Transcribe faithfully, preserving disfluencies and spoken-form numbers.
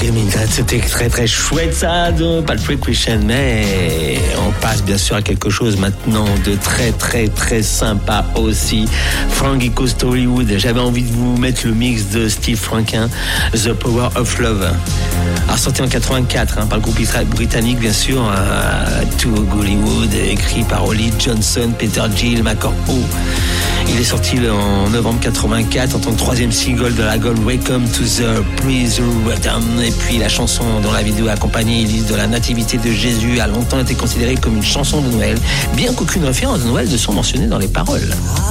C'était très très chouette ça, de Pulp Fiction, mais on passe bien sûr à quelque chose maintenant de très très très sympa aussi. Frankie Goes to Hollywood. J'avais envie de vous mettre le mix de Steve Franquin, The Power of Love. Alors sorti en quatre-vingt-quatre hein, par le groupe britannique bien sûr, euh, To Hollywood, écrit par Ollie Johnson, Peter Gill, McCorpo. Il est sorti en novembre quatre-vingt-quatre en tant que troisième single de l'album Welcome to the Praise Rhythm. Et puis la chanson dont la vidéo accompagnée Élise de la nativité de Jésus a longtemps été considérée comme une chanson de Noël, bien qu'aucune référence de Noël ne soit mentionnée dans les paroles.